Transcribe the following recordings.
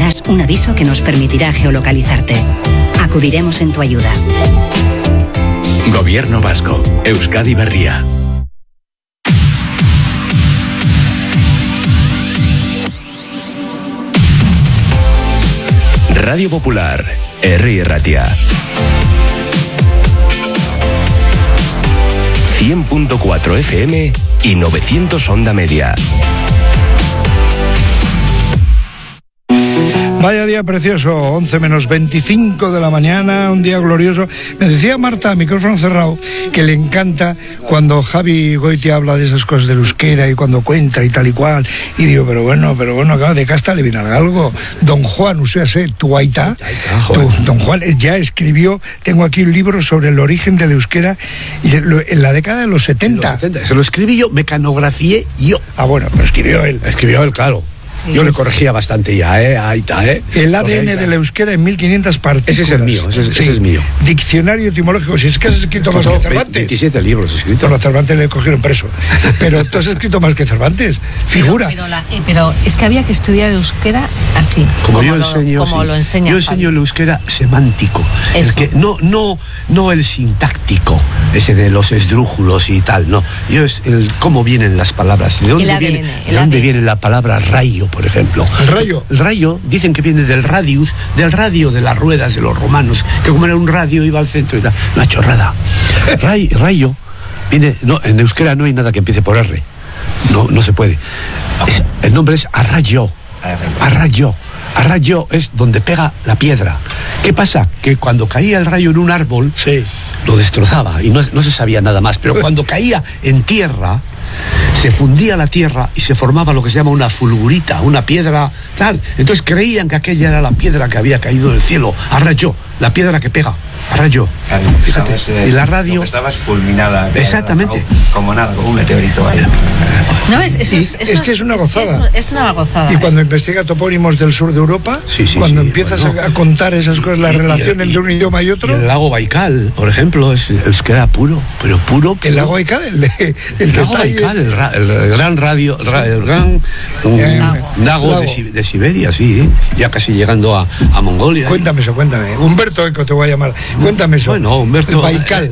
recibirás un aviso que nos permitirá geolocalizarte. Acudiremos en tu ayuda. Gobierno Vasco, Euskadi Berria. Radio Popular, Herri Ratia. 100.4 FM y 900 onda media. Vaya día precioso, 11 menos 25 de la mañana, un día glorioso. Me decía Marta, micrófono cerrado, que le encanta cuando Javi Goitia habla de esas cosas del euskera y cuando cuenta y tal y cual. Y digo, pero bueno, acaba de casta le viene algo. Don Juan, o sea, tu aita, don Juan ya escribió, tengo aquí un libro sobre el origen del euskera en la década de los 70. Se lo escribí yo, mecanografié yo. Ah, bueno, lo escribió él. Escribió él, claro. Sí. Yo le corregía bastante ya, ahí está, El ADN del euskera en 1500 partículas. Ese es el mío, ese es mío. Diccionario etimológico, si es que has escrito más que Cervantes. 27 libros escritos. Bueno, a Cervantes le cogieron preso. Pero tú has escrito más que Cervantes, figura. Pero es que había que estudiar euskera así. Como lo enseña. Yo enseño el euskera semántico. El que, no el sintáctico, ese de los esdrújulos y tal, no. Yo es el cómo vienen las palabras. ¿De dónde viene la palabra rayo? Por ejemplo. ¿El rayo dicen que viene del radio de las ruedas de los romanos, que como era un radio iba al centro y tal. Una chorrada. Rayo viene, no, en euskera no hay nada que empiece por R. No se puede. El nombre es arrayo. Arrayo es donde pega la piedra. ¿Qué pasa? Que cuando caía el rayo en un árbol, lo destrozaba y no se sabía nada más. Pero cuando caía en tierra, se fundía la tierra y se formaba lo que se llama una fulgurita, una piedra tal. Entonces creían que aquella era la piedra que había caído del cielo. Arrayo, la piedra que pega. Arrayo. Fíjate. Y la radio. Estabas fulminada. Exactamente. Como un meteorito ahí. No, es que es una gozada. Es una gozada. Y cuando investiga topónimos del sur de Europa, cuando empiezas a contar esas cosas, la relación entre un idioma y otro. Y el lago Baikal, por ejemplo, es euskera puro, pero puro. El lago Baikal, el que está ahí. El gran radio, el gran lago de Siberia, sí, ya casi llegando a Mongolia. Cuéntame. Humberto Eco te voy a llamar. Cuéntame eso. Bueno, Humberto. Baikal.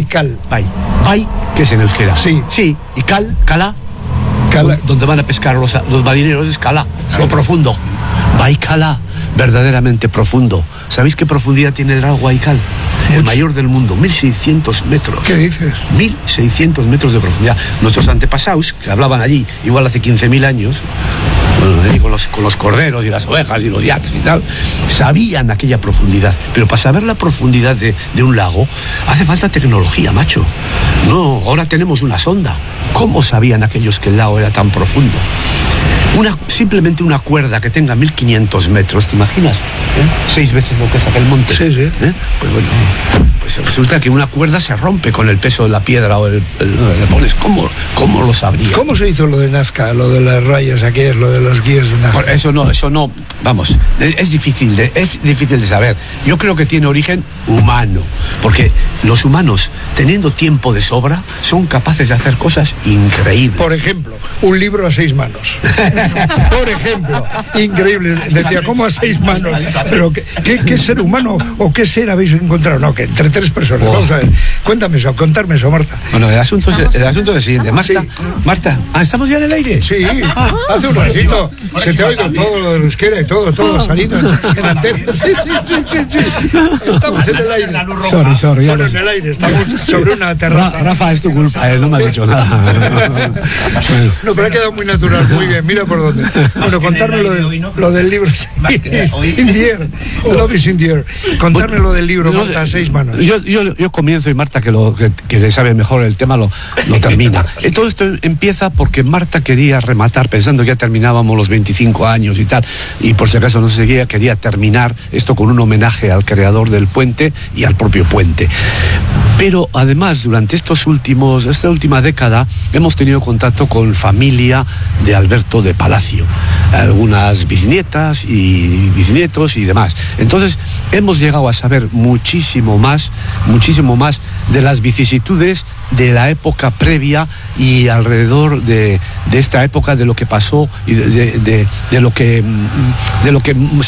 Bai, que es en euskera. Sí. Y Cala. Donde van a pescar los marineros es Cala, lo profundo. Baikala, verdaderamente profundo. ¿Sabéis qué profundidad tiene el lago Baikal? El mayor del mundo, 1600 metros. ¿Qué dices? 1600 metros de profundidad. Nuestros antepasados, que hablaban allí, igual hace 15.000 años, con los corderos y las ovejas y los yaks y tal, sabían aquella profundidad. Pero para saber la profundidad de un lago, hace falta tecnología, macho. No, ahora tenemos una sonda. ¿Cómo sabían aquellos que el lago era tan profundo? Simplemente una cuerda que tenga 1500 metros, ¿te imaginas? 6 veces lo que es aquel monte. Sí. Pues bueno, pues resulta que una cuerda se rompe con el peso de la piedra o el pones. ¿Cómo lo sabría? ¿Cómo se hizo lo de Nazca, lo de las rayas aquellas, lo de los guías de Nazca? Eso no, vamos, es difícil de saber. Yo creo que tiene origen humano, porque los humanos, teniendo tiempo de sobra, son capaces de hacer cosas increíbles. Por ejemplo, un libro a 6 manos. Por ejemplo, increíble. Decía, ¿cómo a 6 manos? Pero ¿qué ser humano o qué ser habéis encontrado? No, que entre 3 personas. Vamos a ver. Contárme eso, Marta. Bueno, el asunto es el siguiente. Marta, ¿estamos ya en el aire? Sí, hace un ratito. Se te ha oído todo lo de euskera y todo salido en antena. Sí. Estamos en el aire. Sorry. Bueno, en el aire, estamos sobre una terraza. Rafa, es tu culpa, no me has dicho nada. No, pero ha quedado muy natural, muy bien, mira por dónde. Bueno, contarme lo del libro. In the air. Love is in the air. Contarme lo del libro, Marta, a 6 manos. Yo comienzo y Marta, que sabe mejor el tema, lo termina. Todo esto empieza porque Marta quería rematar, pensando que ya terminábamos los 25 años y tal, y por si acaso no se seguía, quería terminar esto con un homenaje al creador del puente y al propio puente. Pero además, durante esta última década, hemos tenido contacto con familia de Alberto de Palacio, algunas bisnietas y bisnietos y demás. Entonces, hemos llegado a saber muchísimo más de las vicisitudes de la época previa y alrededor de esta época, de lo que pasó y de lo que